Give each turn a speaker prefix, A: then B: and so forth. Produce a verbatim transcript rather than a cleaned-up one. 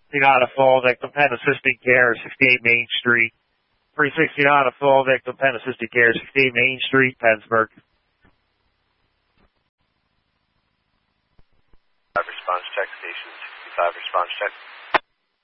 A: sixty-nine, a fall victim, pen assistant care, sixty-eight Main Street. three sixty-nine, a fall victim, pen assistant care, sixty-eight Main Street, Pennsburg.
B: Response check, station sixty-five, response check.